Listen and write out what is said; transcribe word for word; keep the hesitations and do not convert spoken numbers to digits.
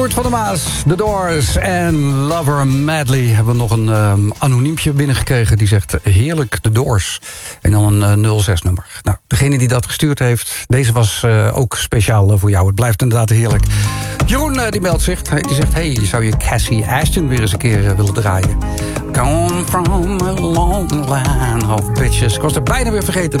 Sjoerd van der Maas, The Doors en Lover Madly. Hebben we nog een um, anoniempje binnengekregen. Die zegt heerlijk The Doors. En dan een uh, nul zes nummer. Nou, degene die dat gestuurd heeft, deze was uh, ook speciaal uh, voor jou. Het blijft inderdaad heerlijk. Jeroen uh, die meldt zich. Die zegt, hey, zou je Cassie Ashton weer eens een keer uh, willen draaien? Come from a long line of bitches. Ik was er bijna weer vergeten.